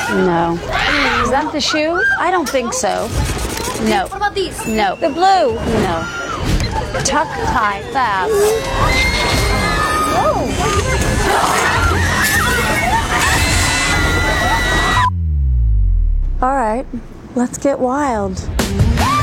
No. Is that the shoe? I don't think so. No. What about these? No. The blue? No. Tuck, tie, fab. Whoa. All right, let's get wild.